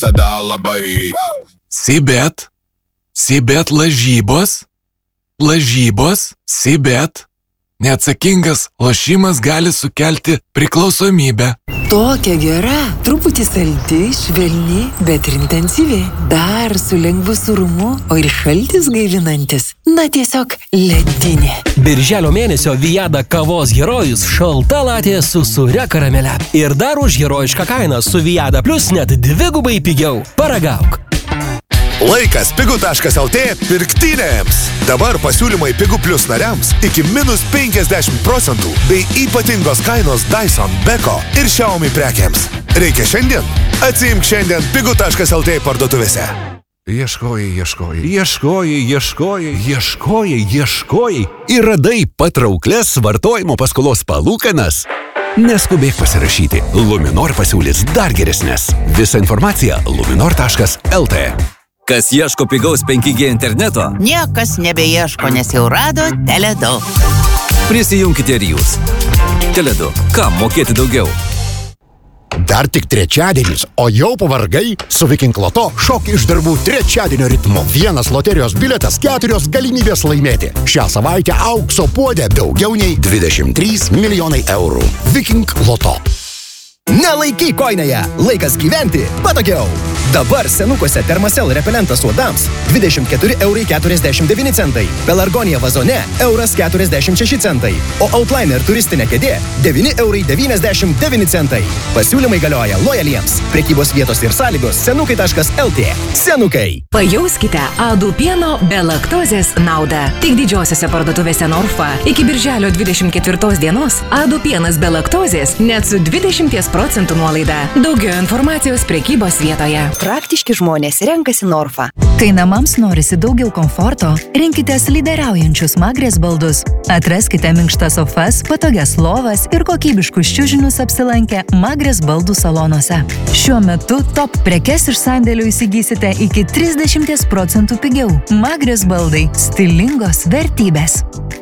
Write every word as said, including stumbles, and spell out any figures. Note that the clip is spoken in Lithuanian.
tada labai. Sibet. Sibet lažybos. Lažybos. Sibet. Neatsakingas lošimas gali sukelti priklausomybę. Tokia gera, truputį saldi, švelni, bet ir intensyvi. Dar su lengvu surumu, o ir šaltis gaivinantis. Na tiesiog ledinė. Birželio mėnesio Viada kavos herojus šalta latė su sūria karamele. Ir dar už herojišką kainą su Viada Plus net dvigubai pigiau. Paragauk. Laikas pigu taškas el tė pirktynėms. Dabar pasiūlymai Pigu Plus nariams iki minus penkiasdešimt procentų bei ypatingos kainos Dyson, Beko ir Xiaomi prekiams. Reikia šiandien? Atsiimk šiandien Pigu taškas el tė parduotuvėse. Ieškojai, ieškojai, ieškojai, ieškojai, ieškojai, ieškojai ir radai patrauklias vartojimo paskolos palūkanas. Neskubėk pasirašyti. Luminor pasiūlys dar geresnės. Visa informacija luminor taškas el tė. Kas ieško pigaus penki gie interneto? Niekas nebeieško, nes jau rado Tele du. Prisijunkite ir jūs. Tele du. Kam mokėti daugiau? Dar tik trečiadienis, o jau pavargai? Su Viking Loto šok iš darbų trečiadienio ritmu. Vienas loterijos biletas, keturios galimybės laimėti. Šią savaitę aukso puodė daugiau nei dvidešimt trys milijonai eurų. Viking Loto. Nelaikyk koinėje, laikas gyventi patogiau. Dabar senukuose Thermacell repelentas uodams dvidešimt keturi eurai keturiasdešimt devyni centai, Pelargonija vazone euras keturiasdešimt šeši centai, o Outliner turistinė kėdė devyni eurai devyniasdešimt devyni centai. Pasiūlymai galioja lojaliems. Prekybos vietos ir sąlygos senukai taškas el tė. Senukai. Pajauskite Adu pieno be laktozės naudą. Tik didžiosiose parduotuvėse Norfa iki birželio dvidešimt ketvirtos dienos Adu pienas be laktozės net su dvidešimt procentų nuolaida. Daugiau informacijos prekybos vietoje. Praktiški žmonės renkasi Norfa. Kai namams norisi daugiau komforto, rinkitės lyderiaujančius Magrės baldus. Atraskite minkštas sofas, patogias lovas ir kokybiškus čiužinius apsilankę Magrės baldų salonuose. Šiuo metu top prekes iš sandėlių įsigysite iki trisdešimt procentų pigiau. Magrės baldai – stilingos vertybės.